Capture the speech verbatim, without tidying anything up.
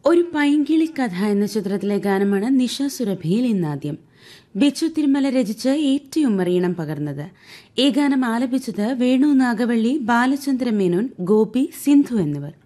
ഒരു പൈങ്കിളി കഥ എന്ന ചിത്രത്തിലെ ഗാനമാണ് നിഷ സുരഭിയിൽ ഇന്നാദ്യം. ബിച്ചു തിരുമല രചിച്ച് ഏറ്റുമറിയണം പകർന്നത്. ഈ ഗാനം ആലപിച്ചത് വേണു നാഗവള്ളി, ബാലചന്ദ്ര മേനോൻ, ഗോപി, സിന്ധു എന്നിവർ.